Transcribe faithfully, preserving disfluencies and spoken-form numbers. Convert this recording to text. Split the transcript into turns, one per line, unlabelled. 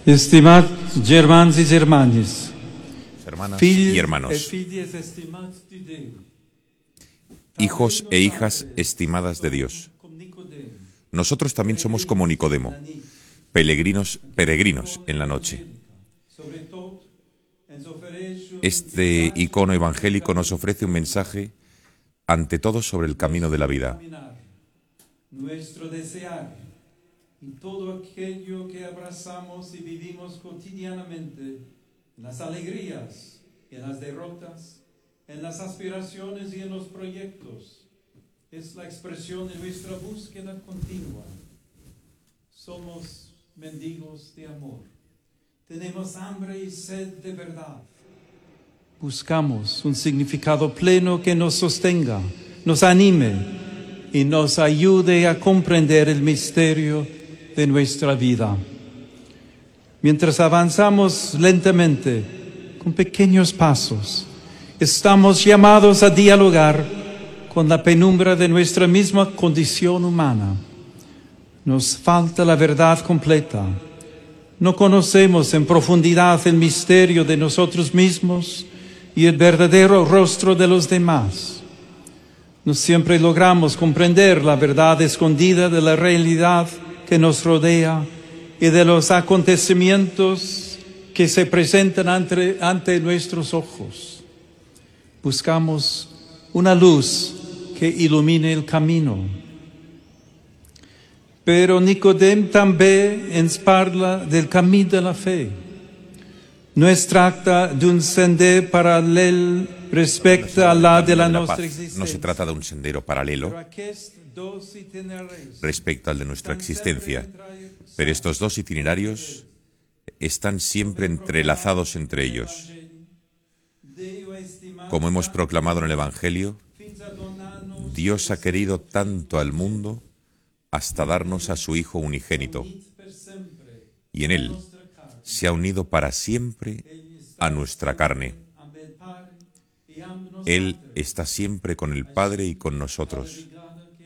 Estimats germans i germanes,
hermanas
fills
y
e
hermanos,
filles estimats de Déu,
hijos e hijas estimadas de Dios,
com Nicodem,
nosotros también somos como Nicodemo, peregrinos, peregrinos en la noche.
sobretot ens ofereix un
Este icono evangélico nos ofrece un mensaje ante todo sobre el camino de la vida.
caminar, nuestro desear y todo aquello que abrazamos y vivimos cotidianamente, en las alegrías y en las derrotas, en las aspiraciones y en los proyectos, es la expresión de nuestra búsqueda continua. Somos mendigos de amor. Tenemos hambre y sed de verdad. Buscamos un significado pleno que nos sostenga, nos anime y nos ayude a comprender el misterio de nuestra vida. Mientras avanzamos lentamente, con pequeños pasos, estamos llamados a dialogar con la penumbra de nuestra misma condición humana. Nos falta la verdad completa. No conocemos en profundidad el misterio de nosotros mismos y el verdadero rostro de los demás. No siempre logramos comprender la verdad escondida de la realidad que nos rodea y de los acontecimientos que se presentan ante, ante nuestros ojos. Buscamos una luz que ilumine el camino. Però Nicodem també ens parla del camí de la fe. No es tracta d'un sender paral·lel respecte a la de la
La
nostra
paz
existència.
no se trata de un sendero paralelo
Però aquests dos itineraris
respecto al de nuestra existencia, pero estos dos itinerarios están siempre entrelazados entre ellos. Como hemos proclamado en el Evangelio, Dios ha querido tanto al mundo hasta darnos a su Hijo unigénito, y en Él se ha unido para siempre a nuestra carne. Él está siempre con el Padre y con nosotros.